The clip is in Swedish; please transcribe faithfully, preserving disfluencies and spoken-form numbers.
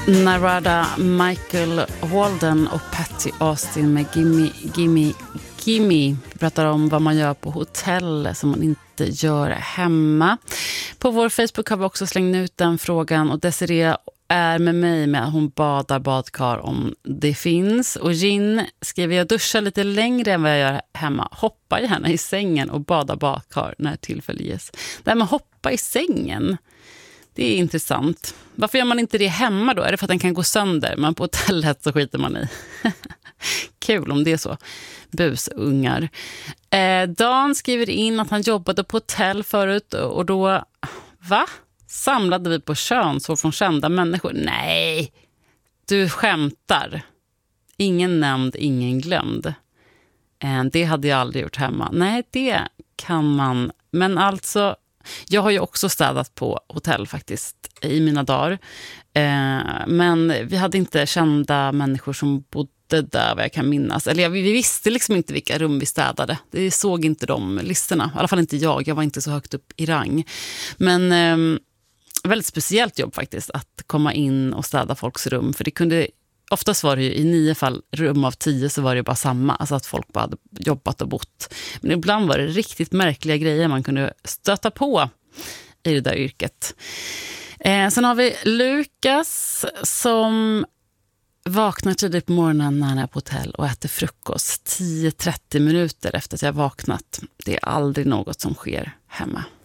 Narada Michael Walden och Patty Austin med Gimme, Gimme, Gimme. Vi pratar om vad man gör på hotell som man inte gör hemma. På vår Facebook har vi också slängt ut den frågan och Desiree är med mig med att hon badar badkar om det finns. Och Gin skriver, jag duschar lite längre än vad jag gör hemma. Hoppa gärna i sängen och bada badkar när tillfälle ges. Det här med hoppa i sängen, det är intressant. Varför gör man inte det hemma då? Är det för att den kan gå sönder? Men på hotellet så skiter man i. Kul om det är så. Busungar. Eh, Dan skriver in att han jobbade på hotell förut och då... Va? Samlade vi på könsår från kända människor? Nej, du skämtar. Ingen nämnd, ingen glömd. Eh, det hade jag aldrig gjort hemma. Nej, det kan man. Men alltså... Jag har ju också städat på hotell faktiskt i mina dagar. Eh, men vi hade inte kända människor som bodde där vad jag kan minnas. Eller vi visste liksom inte vilka rum vi städade. Det såg inte de listorna. I alla fall inte jag. Jag var inte så högt upp i rang. Men eh, väldigt speciellt jobb faktiskt att komma in och städa folks rum. För det kunde... Oftast var det ju i nio fall rum av tio så var det bara samma. Alltså att folk bara hade jobbat och bott. Men ibland var det riktigt märkliga grejer man kunde stöta på i det där yrket. Eh, sen har vi Lukas som vaknar tidigt på morgonen när han är på hotell och äter frukost tio till trettio minuter efter att jag vaknat. Det är aldrig något som sker hemma.